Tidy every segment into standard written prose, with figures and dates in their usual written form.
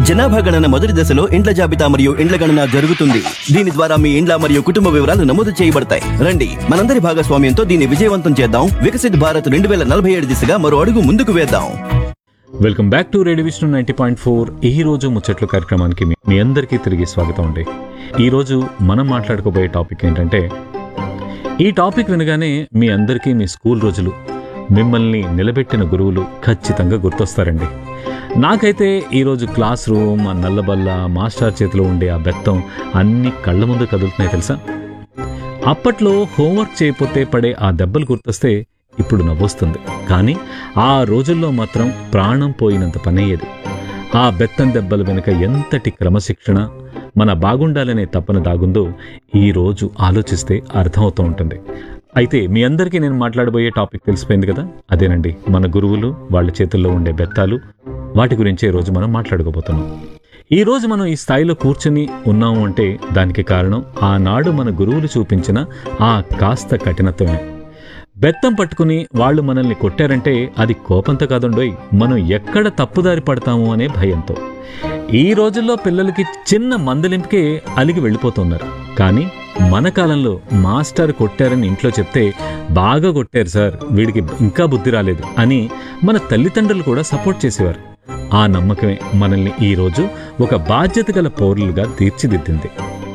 జనాభా గణన మొదటి దశలో ఇండ్ల జాబితా మరియు ఇండ్ల గణన జరుగుతుంది. దీని ద్వారా మీ ఇండ్ల మరియు కుటుంబ వివరాలు నమోదు చేయబడతాయి. రండి, మనందరి భాగస్వామ్యంతో దీన్ని విజయవంతం చేద్దాం. వికసిత్ భారత్ 2047 దిశగా మరో అడుగు ముందుకు వేద్దాం. Welcome back to radio Vishnu 90.4. ఈ రోజు ముచ్చట్లు కార్యక్రమానికి మీ అందరికీ తిరిగి స్వాగతం అండి. ఈ రోజు మనం మాట్లాడుకోబోయే టాపిక్ ఏంటంటే, ఈ టాపిక్ వినగానే మీ అందరికీ మీ స్కూల్ రోజులు, మిమ్మల్ని నిలబెట్టిన గురువులు ఖచ్చితంగా గుర్తొస్తారండి. నాకైతే ఈరోజు క్లాస్ రూమ్, ఆ నల్లబల్ల, మాస్టర్ చేతిలో ఉండే ఆ బెత్తం అన్ని కళ్ళ ముందు కదులుతున్నాయి తెలుసా. అప్పట్లో హోంవర్క్ చేయకపోతే పడే ఆ దెబ్బలు గుర్తొస్తే ఇప్పుడు నవ్వొస్తుంది. కానీ ఆ రోజుల్లో మాత్రం ప్రాణం పోయినంత పనయ్యేది. ఆ బెత్తం దెబ్బల వెనుక ఎంతటి క్రమశిక్షణ, మన బాగుండాలనే తపన దాగుందో ఈరోజు ఆలోచిస్తే అర్థమవుతూ ఉంటుంది. అయితే మీ అందరికీ నేను మాట్లాడబోయే టాపిక్ తెలిసిపోయింది కదా, అదేనండి మన గురువులు, వాళ్ళ చేతుల్లో ఉండే బెత్తాలు. వాటి గురించే ఈరోజు మనం మాట్లాడుకోబోతున్నాం. ఈరోజు మనం ఈ స్థాయిలో కూర్చుని ఉన్నాము అంటే దానికి కారణం ఆనాడు మన గురువులు చూపించిన ఆ కాస్త కఠినత్వమే. బెత్తం పట్టుకుని వాళ్ళు మనల్ని కొట్టారంటే అది కోపంతో కాదుండోయ్, మనం ఎక్కడ తప్పుదారి పడతాము అనే భయంతో. ఈ రోజుల్లో పిల్లలకి చిన్న మందలింపుకే అలిగి వెళ్ళిపోతున్నారు. కానీ మన కాలంలో మాస్టర్ కొట్టారని ఇంట్లో చెప్తే, బాగా కొట్టారు సార్, వీడికి ఇంకా బుద్ధి రాలేదు అని మన తల్లిదండ్రులు కూడా సపోర్ట్ చేసేవారు. ఆ నమ్మకమే మనల్ని ఈరోజు ఒక బాధ్యత గల పౌరులుగా తీర్చిదిద్దింది.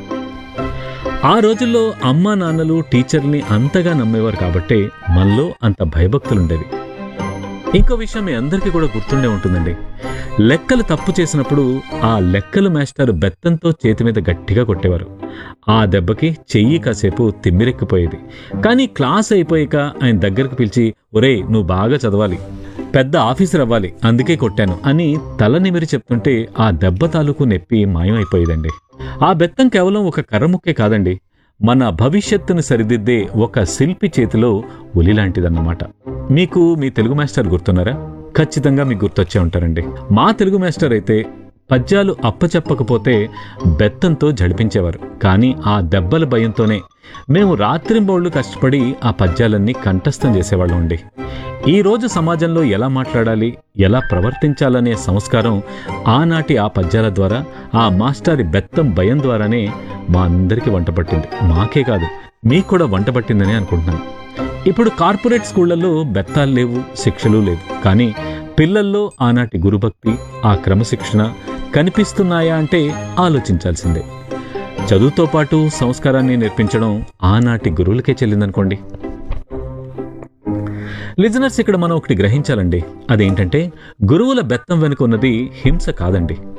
ఆ రోజుల్లో అమ్మా నాన్నలు టీచర్ని అంతగా నమ్మేవారు కాబట్టే మనలో అంత భయభక్తులుండేవి. ఇంకో విషయం మీ అందరికీ కూడా గుర్తుండే ఉంటుందండి. లెక్కలు తప్పు చేసినప్పుడు ఆ లెక్కలు మాస్టర్ బెత్తంతో చేతి మీద గట్టిగా కొట్టేవారు. ఆ దెబ్బకి చెయ్యి కాసేపు తిమ్మిరెక్కిపోయేది. కానీ క్లాస్ అయిపోయాక ఆయన దగ్గరకు పిలిచి, ఒరేయ్ నువ్వు బాగా చదవాలి, పెద్ద ఆఫీసర్ అవ్వాలి, అందుకే కొట్టాను అని తల నిమిరి చెప్తుంటే ఆ దెబ్బ తాలూకు నొప్పి మాయమైపోయేదండి. ఆ బెత్తం కేవలం ఒక కర్రముక్కే కాదండి, మన భవిష్యత్తును సరిదిద్దే ఒక శిల్పి చేతిలో ఉలి లాంటిదన్నమాట. మీకు మీ తెలుగు మాస్టర్ గుర్తున్నారా? ఖచ్చితంగా మీకు గుర్తొచ్చే ఉంటారండి. మా తెలుగు మాస్టర్ అయితే పద్యాలు అప్పచెప్పకపోతే బెత్తంతో జడిపించేవారు. కానీ ఆ దెబ్బల భయంతోనే మేము రాత్రింబౌళ్లు కష్టపడి ఆ పద్యాలన్నీ కంఠస్థం చేసేవాళ్ళం అండి. ఈరోజు సమాజంలో ఎలా మాట్లాడాలి, ఎలా ప్రవర్తించాలనే సంస్కారం ఆనాటి ఆ పద్యాల ద్వారా, ఆ మాస్టారి బెత్తం భయం ద్వారానే మా అందరికీ వంటపట్టింది. మాకే కాదు, మీకు కూడా వంటపట్టిందని అనుకుంటున్నాను. ఇప్పుడు కార్పొరేట్ స్కూళ్లలో బెత్తాలు లేవు, శిక్షలు లేవు. కానీ పిల్లల్లో ఆనాటి గురుభక్తి, ఆ క్రమశిక్షణ కనిపిస్తున్నాయా అంటే ఆలోచించాల్సిందే. చదువుతో పాటు సంస్కారాన్ని నేర్పించడం ఆనాటి గురువులకే చెల్లిందనుకోండి. లిజనర్స్, ఇక్కడ మనం ఒకటి గ్రహించాలండి. అదేంటంటే, గురువుల బెత్తం వెనుక ఉన్నది హింస కాదండి,